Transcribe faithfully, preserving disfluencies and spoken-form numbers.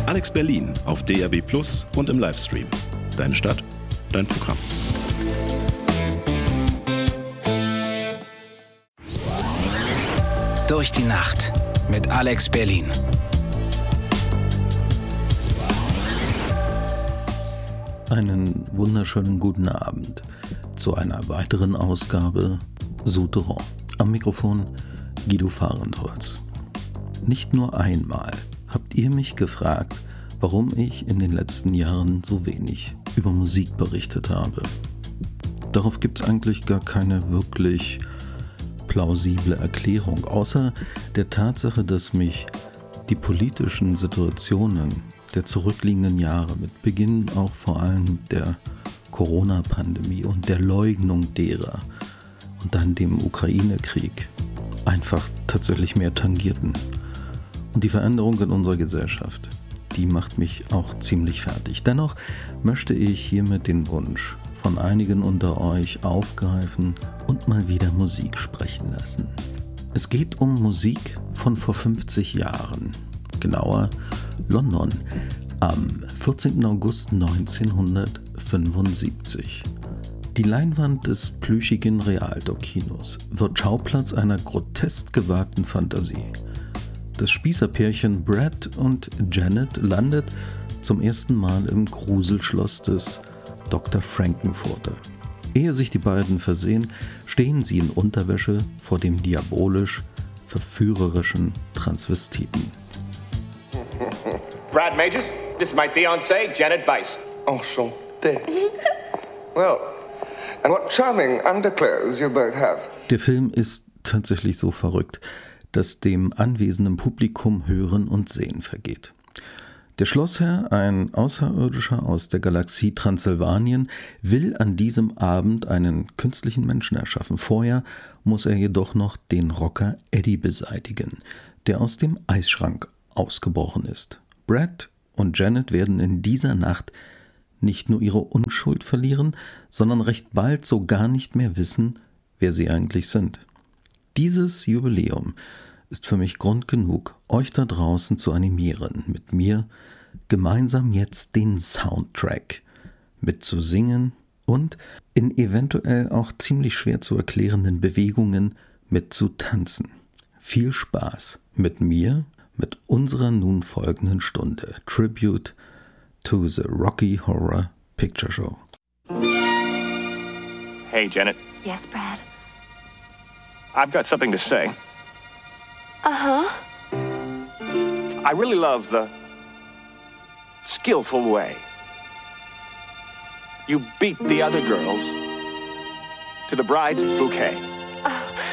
Alex Berlin auf D A B Plus und im Livestream. Deine Stadt, dein Programm. Durch die Nacht mit Alex Berlin. Einen wunderschönen guten Abend zu einer weiteren Ausgabe Souterrain. Am Mikrofon Guido Fahrentholz. Nicht nur einmal habt ihr mich gefragt, warum ich in den letzten Jahren so wenig über Musik berichtet habe. Darauf gibt es eigentlich gar keine wirklich plausible Erklärung, außer der Tatsache, dass mich die politischen Situationen der zurückliegenden Jahre, mit Beginn auch vor allem der Corona-Pandemie und der Leugnung derer und dann dem Ukraine-Krieg, einfach tatsächlich mehr tangierten. Und die Veränderung in unserer Gesellschaft, die macht mich auch ziemlich fertig. Dennoch möchte ich hiermit den Wunsch von einigen unter euch aufgreifen und mal wieder Musik sprechen lassen. Es geht um Musik von vor fünfzig Jahren, genauer London, am vierzehnten August neunzehnhundertfünfundsiebzig. Die Leinwand des plüschigen Realdo-Kinos wird Schauplatz einer grotesk gewagten Fantasie. Das Spießerpärchen Brad und Janet landet zum ersten Mal im Gruselschloss des Doktor Frankenfurter. Ehe sich die beiden versehen, stehen sie in Unterwäsche vor dem diabolisch verführerischen Transvestiten. Brad Majors, this is my fiancée, Janet Weiss. Enchanté. Well, and what charming underclothes you both have. Der Film ist tatsächlich so verrückt, dass dem anwesenden Publikum Hören und Sehen vergeht. Der Schlossherr, ein Außerirdischer aus der Galaxie Transsilvanien, will an diesem Abend einen künstlichen Menschen erschaffen. Vorher muss er jedoch noch den Rocker Eddie beseitigen, der aus dem Eisschrank ausgebrochen ist. Brad und Janet werden in dieser Nacht nicht nur ihre Unschuld verlieren, sondern recht bald so gar nicht mehr wissen, wer sie eigentlich sind. Dieses Jubiläum ist für mich Grund genug, euch da draußen zu animieren, mit mir gemeinsam jetzt den Soundtrack mitzusingen und in eventuell auch ziemlich schwer zu erklärenden Bewegungen mitzutanzen. Viel Spaß mit mir, mit unserer nun folgenden Stunde Tribute to the Rocky Horror Picture Show. Hey, Janet. Yes, Brad? I've got something to say. Uh-huh. I really love the skillful way you beat the other girls to the bride's bouquet.